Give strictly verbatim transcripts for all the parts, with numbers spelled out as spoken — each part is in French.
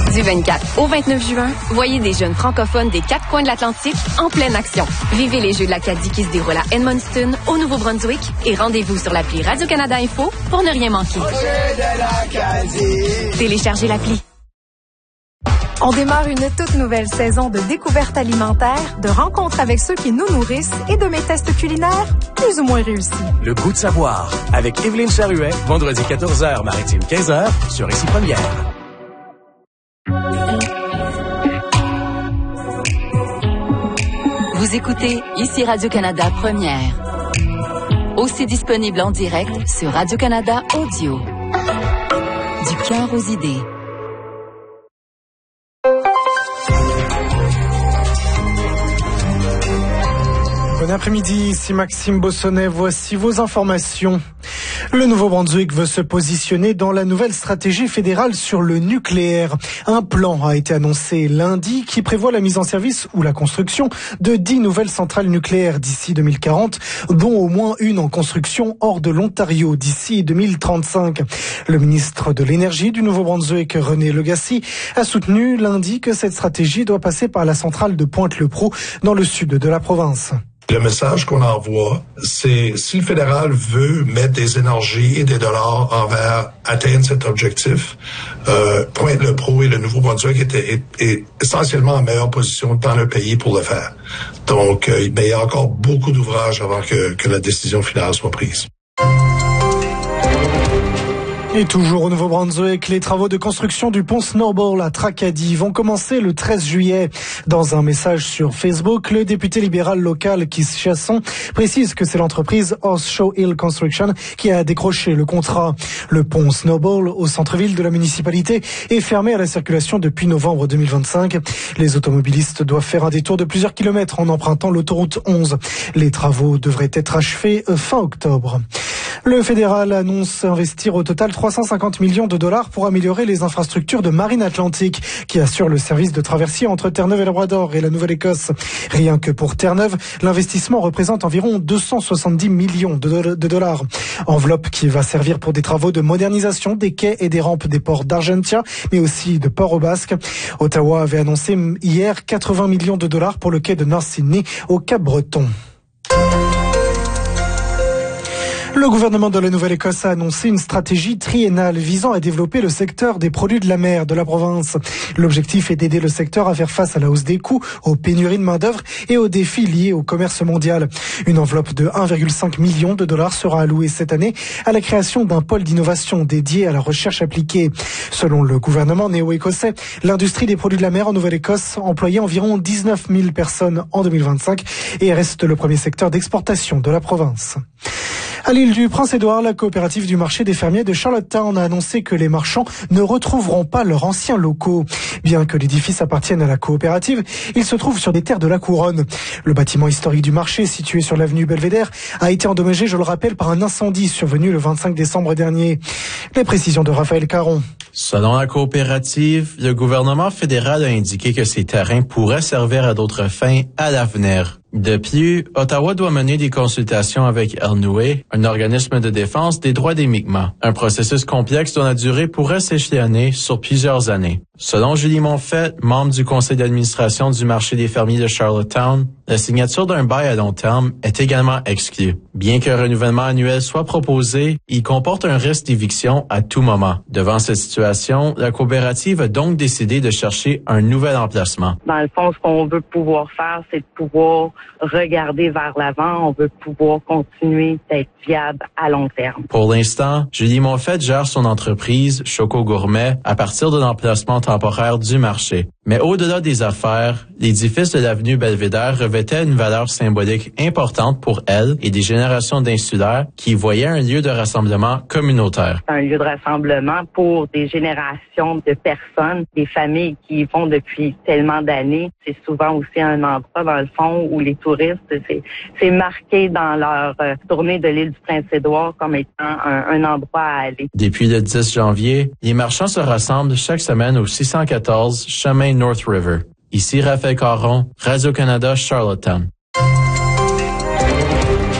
Du vingt-quatre au vingt-neuf juin, voyez des jeunes francophones des quatre coins de l'Atlantique en pleine action. Vivez les Jeux de l'Acadie qui se déroulent à Edmundston, au Nouveau-Brunswick, et rendez-vous sur l'appli Radio-Canada Info pour ne rien manquer. Téléchargez l'appli. On démarre une toute nouvelle saison de découvertes alimentaires, de rencontres avec ceux qui nous nourrissent et de mes tests culinaires plus ou moins réussis. Le goût de savoir, avec Évelyne Charuet, vendredi quatorze heures, maritime quinze heures, sur Ici Première. Vous écoutez Ici Radio-Canada Première. Aussi disponible en direct sur Radio-Canada Audio. Du cœur aux idées. Bon après-midi, ici Maxime Bossonnet, voici vos informations. Le Nouveau-Brunswick veut se positionner dans la nouvelle stratégie fédérale sur le nucléaire. Un plan a été annoncé lundi qui prévoit la mise en service ou la construction de dix nouvelles centrales nucléaires d'ici deux mille quarante, dont au moins une en construction hors de l'Ontario d'ici deux mille trente-cinq. Le ministre de l'Énergie du Nouveau-Brunswick, René Legacy, a soutenu lundi que cette stratégie doit passer par la centrale de Pointe-le-Prou dans le sud de la province. Le message qu'on envoie, c'est si le fédéral veut mettre des énergies et des dollars envers atteindre cet objectif, euh, Pointe-le-Prou et le Nouveau-Brunswick est, est, est essentiellement en meilleure position dans le pays pour le faire. Donc, euh, mais il y a encore beaucoup d'ouvrages avant que, que la décision finale soit prise. Et toujours au Nouveau-Brunswick, les travaux de construction du pont Snowball à Tracadie vont commencer le treize juillet. Dans un message sur Facebook, le député libéral local Keith Chasson précise que c'est l'entreprise Horseshoe Hill Construction qui a décroché le contrat. Le pont Snowball au centre-ville de la municipalité est fermé à la circulation depuis novembre deux mille vingt-cinq. Les automobilistes doivent faire un détour de plusieurs kilomètres en empruntant l'autoroute onze. Les travaux devraient être achevés fin octobre. Le fédéral annonce investir au total trois cent cinquante millions de dollars pour améliorer les infrastructures de Marine Atlantique qui assurent le service de traversier entre Terre-Neuve et Labrador et la Nouvelle-Écosse. Rien que pour Terre-Neuve, l'investissement représente environ deux cent soixante-dix millions de dollars. Enveloppe qui va servir pour des travaux de modernisation des quais et des rampes des ports d'Argentia, mais aussi de Port-au-Basque. Ottawa avait annoncé hier quatre-vingts millions de dollars pour le quai de North Sydney au Cap-Breton. Le gouvernement de la Nouvelle-Écosse a annoncé une stratégie triennale visant à développer le secteur des produits de la mer de la province. L'objectif est d'aider le secteur à faire face à la hausse des coûts, aux pénuries de main-d'œuvre et aux défis liés au commerce mondial. Une enveloppe de un virgule cinq million de dollars sera allouée cette année à la création d'un pôle d'innovation dédié à la recherche appliquée. Selon le gouvernement néo-écossais, l'industrie des produits de la mer en Nouvelle-Écosse employait environ dix-neuf mille personnes en deux mille vingt-cinq et reste le premier secteur d'exportation de la province. À l'île du Prince-Édouard, la coopérative du marché des fermiers de Charlottetown a annoncé que les marchands ne retrouveront pas leurs anciens locaux. Bien que l'édifice appartienne à la coopérative, il se trouve sur des terres de la Couronne. Le bâtiment historique du marché, situé sur l'avenue Belvédère, a été endommagé, je le rappelle, par un incendie survenu le vingt-cinq décembre dernier. Les précisions de Raphaël Caron. Selon la coopérative, le gouvernement fédéral a indiqué que ces terrains pourraient servir à d'autres fins à l'avenir. De plus, Ottawa doit mener des consultations avec L N U A, un organisme de défense des droits des Mi'kmaq. Un processus complexe dont la durée pourrait s'échelonner sur plusieurs années. Selon Julie Monfette, membre du conseil d'administration du marché des fermiers de Charlottetown, la signature d'un bail à long terme est également exclue. Bien qu'un renouvellement annuel soit proposé, il comporte un risque d'éviction à tout moment. Devant cette situation, la coopérative a donc décidé de chercher un nouvel emplacement. Dans le fond, ce qu'on veut pouvoir faire, c'est de pouvoir regarder vers l'avant. On veut pouvoir continuer d'être viable à long terme. Pour l'instant, Julie Monfette gère son entreprise, Choco Gourmet, à partir de l'emplacement temporaire du marché. Mais au-delà des affaires, l'édifice de l'avenue Belvédère revêtait une valeur symbolique importante pour elle et des générations d'insulaires qui y voyaient un lieu de rassemblement communautaire. Un lieu de rassemblement pour des générations de personnes, des familles qui y vont depuis tellement d'années. C'est souvent aussi un endroit, dans le fond, où les touristes, c'est, c'est marqué dans leur euh, tournée de l'île du Prince-Édouard comme étant un, un endroit à aller. Depuis le dix janvier, les marchands se rassemblent chaque semaine au six cent quatorze chemin North River. Ici Raphaël Caron, Radio-Canada, Charlottetown.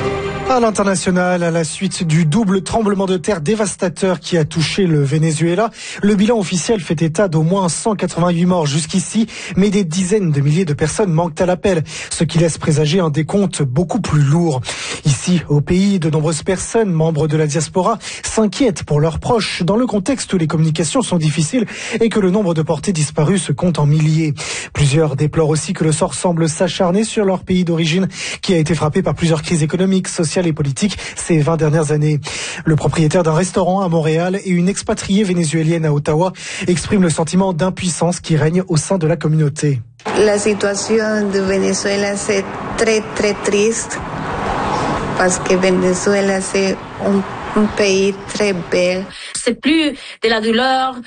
À l'international, à la suite du double tremblement de terre dévastateur qui a touché le Venezuela, le bilan officiel fait état d'au moins cent quatre-vingt-huit morts jusqu'ici, mais des dizaines de milliers de personnes manquent à l'appel, ce qui laisse présager un décompte beaucoup plus lourd. Ici, au pays, de nombreuses personnes, membres de la diaspora, s'inquiètent pour leurs proches, dans le contexte où les communications sont difficiles et que le nombre de portés disparus se compte en milliers. Plusieurs déplorent aussi que le sort semble s'acharner sur leur pays d'origine, qui a été frappé par plusieurs crises économiques, sociales et politiques ces vingt dernières années. Le propriétaire d'un restaurant à Montréal et une expatriée vénézuélienne à Ottawa expriment le sentiment d'impuissance qui règne au sein de la communauté. La situation de Venezuela c'est très très triste parce que Venezuela c'est un, un pays très bel. C'est plus de la douleur,